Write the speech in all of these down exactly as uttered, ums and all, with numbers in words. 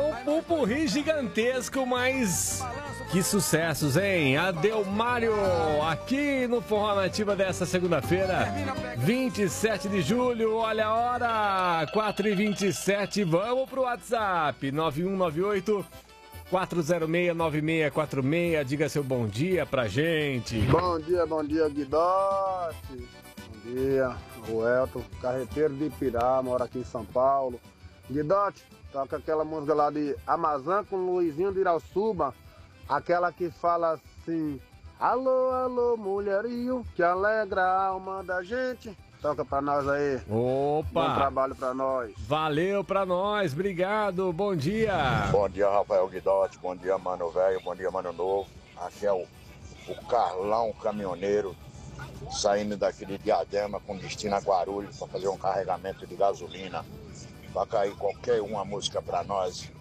um pupurri gigantesco, mas que sucessos, hein? Adelmário, aqui no Forró Nativa dessa segunda-feira, vinte e sete de julho, olha a hora, quatro e vinte e sete, vamos pro WhatsApp, nove um nove oito, quatro zero seis, nove seis quatro seis, diga seu bom dia pra gente. Bom dia, bom dia, Guidote. Bom dia, o Elton, carreteiro de Ipirá, mora aqui em São Paulo. Guidote, toca aquela música lá de Amazã com Luizinho de Irauçuba, aquela que fala assim: alô, alô, mulherinho, que alegra a alma da gente. Toca pra nós aí. Opa! Bom trabalho pra nós. Valeu pra nós, obrigado, bom dia. Bom dia, Rafael Guidotti, bom dia, Mano Velho, bom dia, Mano Novo. Aqui é o, o Carlão Caminhoneiro, saindo daqui de Diadema com destino a Guarulhos para fazer um carregamento de gasolina. Vai cair qualquer uma música pra nós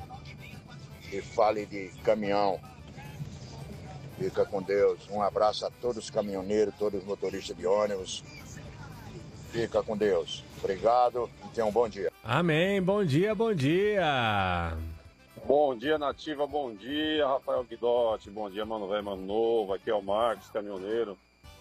e fale de caminhão. Fica com Deus. Um abraço a todos os caminhoneiros, todos os motoristas de ônibus. Fica com Deus. Obrigado e tenha um bom dia. Amém, bom dia, bom dia. Bom dia, Nativa, bom dia, Rafael Guidotti, bom dia, Mano Velho, Mano Novo, aqui é o Marcos, caminhoneiro.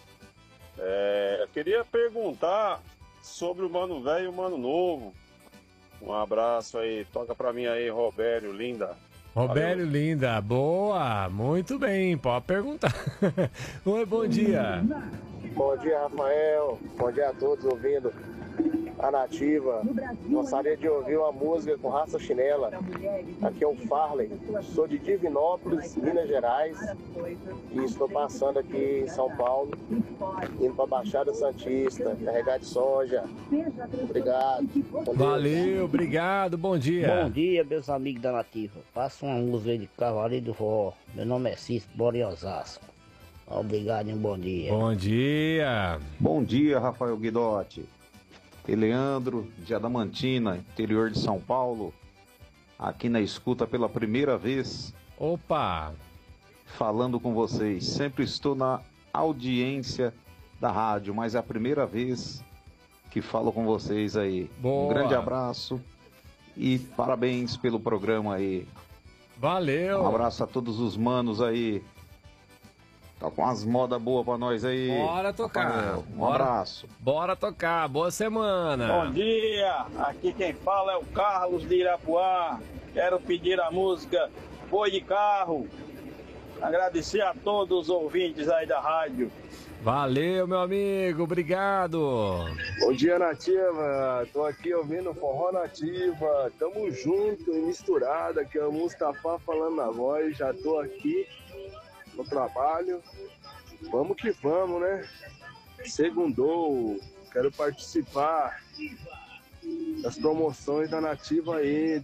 É, eu queria perguntar sobre o Mano Velho e o Mano Novo. Um abraço aí, toca pra mim aí, Robério, linda. Robério, Valeu. linda, boa, muito bem, pode perguntar. Oi, bom dia. Bom dia, Rafael. Bom dia a todos ouvindo a Nativa. Gostaria de ouvir uma música com Raça Chinela. Aqui é o Farley. Sou de Divinópolis, Minas Gerais. E estou passando aqui em São Paulo, indo para a Baixada Santista, carregar de soja. Obrigado. Valeu, obrigado, bom dia. Bom dia, meus amigos da Nativa. Passa uma música aí de Cavaleiro do Forró. Meu nome é Cícero, bora em Osasco. Obrigado e um bom dia. Bom dia. Bom dia, Rafael Guidotti. Eleandro, de Adamantina, interior de São Paulo. Aqui na escuta pela primeira vez. Opa! Falando com vocês. Sempre estou na audiência da rádio, mas é a primeira vez que falo com vocês aí. Boa. Um grande abraço e parabéns pelo programa aí. Valeu. Um abraço a todos os manos aí. Tá com umas modas boas pra nós aí. Bora tocar. Rafael, um Bora. abraço. Bora tocar, boa semana. Bom dia, aqui quem fala é o Carlos de Irapuá. Quero pedir a música Boi de Carro. Agradecer a todos os ouvintes aí da rádio. Valeu, meu amigo, obrigado. Bom dia, Nativa. Tô aqui ouvindo Forró Nativa. Tamo junto e misturado. Aqui é o Mustafa falando na voz. Já tô aqui no trabalho. Vamos que vamos, né? Segundou. Quero participar das promoções da Nativa aí.